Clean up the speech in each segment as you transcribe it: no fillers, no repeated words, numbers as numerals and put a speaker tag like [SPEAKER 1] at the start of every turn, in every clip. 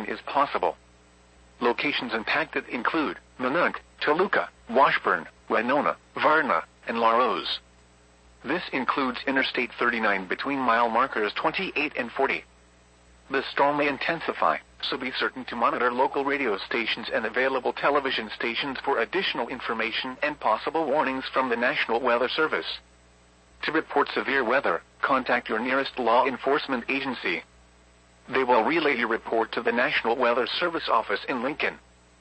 [SPEAKER 1] is possible. Locations impacted include Minot, Toluca, Washburn, Winona, Varna, and Larose. This includes Interstate 39 between mile markers 28 and 40. The storm may intensify, so be certain to monitor local radio stations and available television stations for additional information and possible warnings from the National Weather Service. To report severe weather, contact your nearest law enforcement agency. They will relay your report to the National Weather Service office in Lincoln.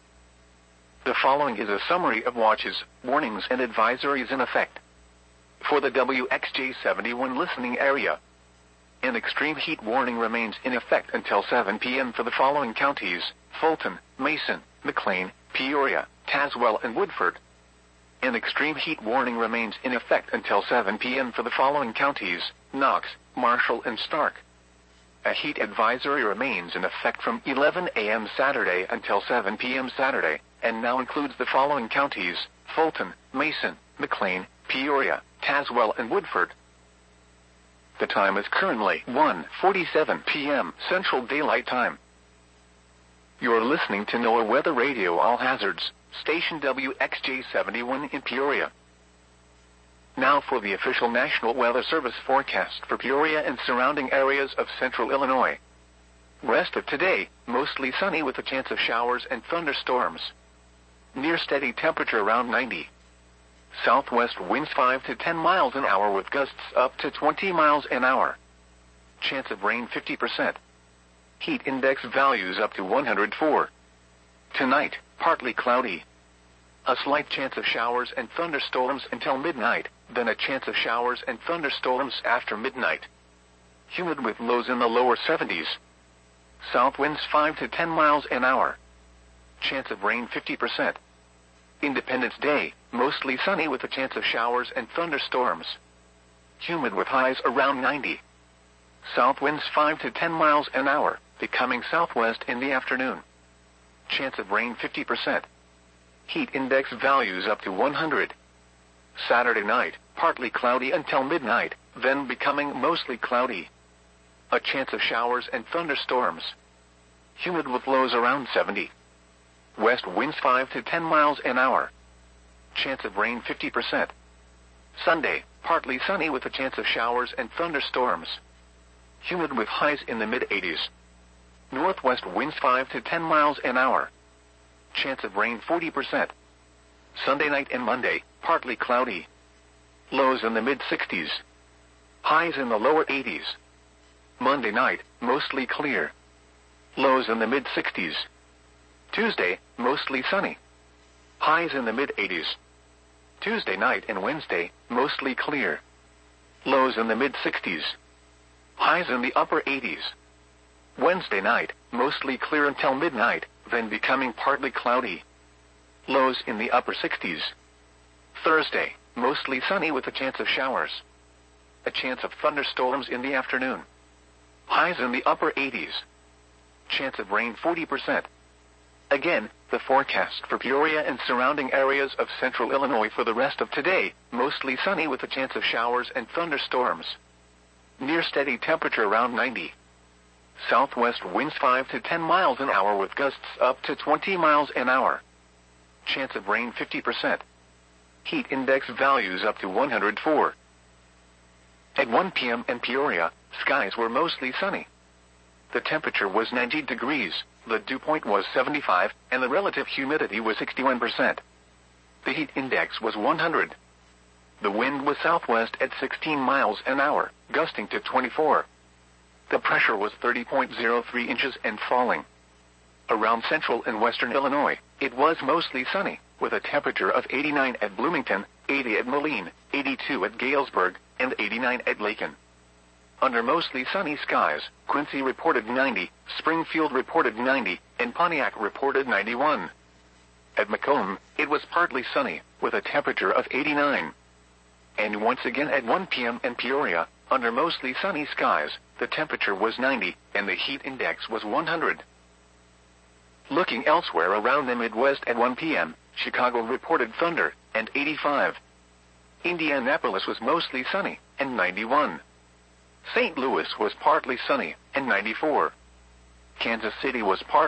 [SPEAKER 1] The following is a summary of watches, warnings, and advisories in effect. For the WXJ71 listening area, an extreme heat warning remains in effect until 7 p.m. for the following counties: Fulton, Mason, McLean, Peoria, Tazewell, and Woodford. An extreme heat warning remains in effect until 7 p.m. for the following counties: Knox, Marshall, and Stark. A heat advisory remains in effect from 11 a.m. Saturday until 7 p.m. Saturday, and now includes the following counties: Fulton, Mason, McLean, Peoria, Tazewell, and Woodford. The time is currently 1:47 p.m. Central Daylight Time. You're listening to NOAA Weather Radio All Hazards, station WXJ71 in Peoria. Now for the official National Weather Service forecast for Peoria and surrounding areas of central Illinois. Rest of today, mostly sunny with a chance of showers and thunderstorms. Near steady temperature around 90. Southwest winds 5 to 10 miles an hour with gusts up to 20 miles an hour. Chance of rain 50%. Heat index values up to 104. Tonight, partly cloudy. A slight chance of showers and thunderstorms until midnight, then a chance of showers and thunderstorms after midnight. Humid with lows in the lower 70s. South winds 5 to 10 miles an hour. Chance of rain 50%. Independence Day, mostly sunny with a chance of showers and thunderstorms. Humid with highs around 90. South winds 5 to 10 miles an hour, becoming southwest in the afternoon. Chance of rain 50%. Heat index values up to 100. Saturday night, partly cloudy until midnight, then becoming mostly cloudy. A chance of showers and thunderstorms. Humid with lows around 70. West winds 5 to 10 miles an hour. Chance of rain 50%. Sunday, partly sunny with a chance of showers and thunderstorms. Humid with highs in the mid-80s. Northwest winds 5 to 10 miles an hour. Chance of rain 40%. Sunday night and Monday, partly cloudy. Lows in the mid-60s. Highs in the lower 80s. Monday night, mostly clear. Lows in the mid-60s. Tuesday, mostly sunny. Highs in the mid-80s. Tuesday night and Wednesday, mostly clear. Lows in the mid-60s. Highs in the upper 80s. Wednesday night, mostly clear until midnight, then becoming partly cloudy. Lows in the upper 60s. Thursday, mostly sunny with a chance of showers. A chance of thunderstorms in the afternoon. Highs in the upper 80s. Chance of rain 40%. Again, the forecast for Peoria and surrounding areas of central Illinois for the rest of today, mostly sunny with a chance of showers and thunderstorms. Near steady temperature around 90. Southwest winds 5 to 10 miles an hour with gusts up to 20 miles an hour. Chance of rain 50%. Heat index values up to 104. At 1 p.m. in Peoria, skies were mostly sunny. The temperature was 90 degrees, the dew point was 75, and the relative humidity was 61%. The heat index was 100. The wind was southwest at 16 miles an hour, gusting to 24. The pressure was 30.03 inches and falling. Around central and western Illinois, it was mostly sunny, with a temperature of 89 at Bloomington, 80 at Moline, 82 at Galesburg, and 89 at Lakin. Under mostly sunny skies, Quincy reported 90, Springfield reported 90, and Pontiac reported 91. At Macomb, it was partly sunny, with a temperature of 89. And once again at 1 p.m. in Peoria, under mostly sunny skies, the temperature was 90, and the heat index was 100. Looking elsewhere around the Midwest at 1 p.m., Chicago reported thunder, and 85. Indianapolis was mostly sunny, and 91. St. Louis was partly sunny, and 94. Kansas City was partly